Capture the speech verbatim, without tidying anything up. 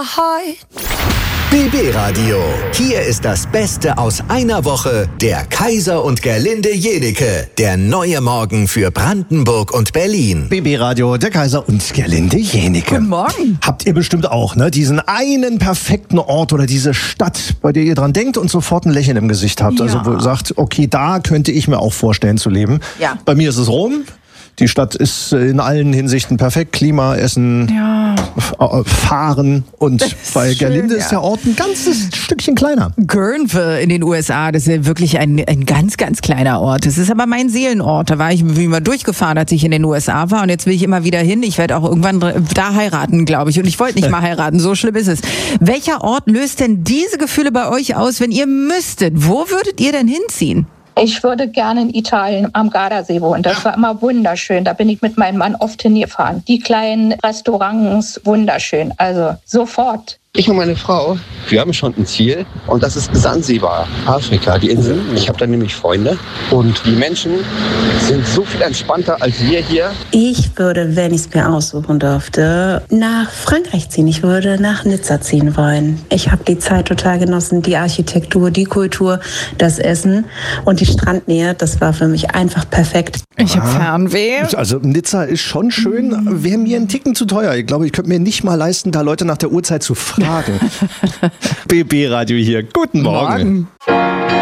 heart. B B Radio. Hier ist das Beste aus einer Woche. Der Kaiser und Gerlinde Jenike. Der neue Morgen für Brandenburg und Berlin. B B Radio, der Kaiser und Gerlinde Jenike. Guten Morgen. Habt ihr bestimmt auch, ne? Diesen einen perfekten Ort oder diese Stadt, bei der ihr dran denkt und sofort ein Lächeln im Gesicht habt. Ja. Also wo ihr sagt, okay, da könnte ich mir auch vorstellen zu leben. Ja. Bei mir ist es Rom. Die Stadt ist in allen Hinsichten perfekt. Klima, Essen, Ja. F- äh, Fahren. Und bei schön, Gerlinde ja. ist der Ort ein ganzes Stückchen kleiner. Guerneville in den U S A, das ist ja wirklich ein, ein ganz, ganz kleiner Ort. Das ist aber mein Seelenort. Da war ich wie immer durchgefahren, als ich in den U S A war. Und jetzt will ich immer wieder hin. Ich werde auch irgendwann da heiraten, glaube ich. Und ich wollte nicht mal heiraten. So schlimm ist es. Welcher Ort löst denn diese Gefühle bei euch aus, wenn ihr müsstet? Wo würdet ihr denn hinziehen? Ich würde gerne in Italien am Gardasee wohnen. Das war immer wunderschön. Da bin ich mit meinem Mann oft hingefahren. Die kleinen Restaurants, wunderschön. Also sofort. Ich und meine Frau, wir haben schon ein Ziel und das ist Sansibar, Afrika, die Insel. Ich habe da nämlich Freunde und die Menschen sind so viel entspannter als wir hier. Ich würde, wenn ich es mir aussuchen dürfte, nach Frankreich ziehen. Ich würde nach Nizza ziehen wollen. Ich habe die Zeit total genossen, die Architektur, die Kultur, das Essen und die Strandnähe. Das war für mich einfach perfekt. Ich habe Fernweh. Also Nizza ist schon schön, wäre mir ein Ticken zu teuer. Ich glaube, ich könnte mir nicht mal leisten, da Leute nach der Uhrzeit zu fragen. B B Radio hier. Guten Morgen. Morgen.